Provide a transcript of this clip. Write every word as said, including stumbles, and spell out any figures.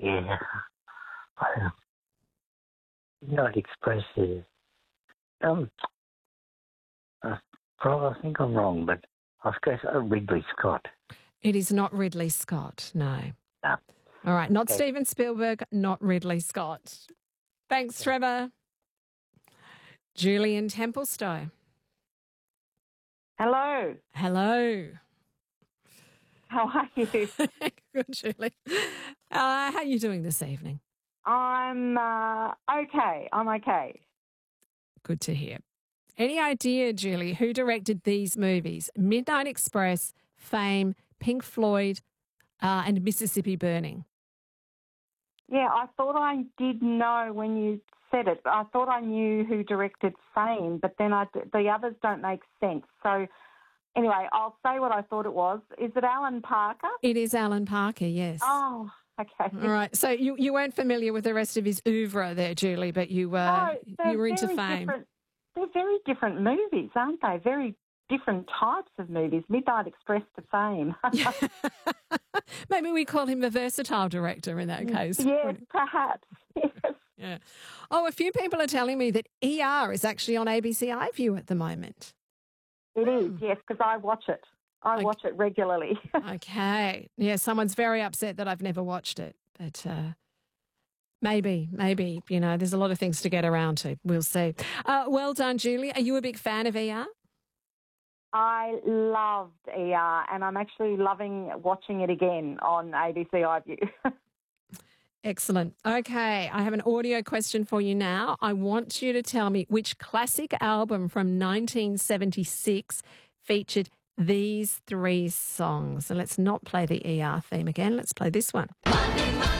Yeah. Midnight Express is. Um, uh, Probably I think I'm wrong, but I suppose uh, Ridley Scott. It is not Ridley Scott, no. No. All right, not Okay. Steven Spielberg, not Ridley Scott. Thanks, Trevor. Julian Templestowe. Hello. Hello. How are you? Good, Julie. Uh, how are you doing this evening? I'm uh, okay. I'm okay. Good to hear. Any idea, Julie, who directed these movies? Midnight Express, Fame, Pink Floyd, uh, and Mississippi Burning. Yeah, I thought I did know when you said it. I thought I knew who directed Fame, but then I, the others don't make sense. So anyway, I'll say what I thought it was. Is it Alan Parker? It is Alan Parker, yes. Oh, okay. All right. So you, you weren't familiar with the rest of his oeuvre there, Julie, but you uh, no, you were into very Fame. Different, they're very different movies, aren't they? Very different types of movies. Midnight Express to Fame. Maybe we call him the versatile director in that case. Yes, perhaps. Yes. Yeah. Oh, a few people are telling me that E R is actually on A B C iView at the moment. It is, yes, because I watch it. I Okay. watch it regularly. Okay. Yeah, someone's very upset that I've never watched it, but uh, maybe, maybe, you know, there's a lot of things to get around to. We'll see. Uh, well done, Julie. Are you a big fan of E R? I loved E R, and I'm actually loving watching it again on A B C iView. Excellent. Okay, I have an audio question for you now. I want you to tell me which classic album from nineteen seventy-six featured these three songs. So let's not play the E R theme again. Let's play this one. Monday, Monday.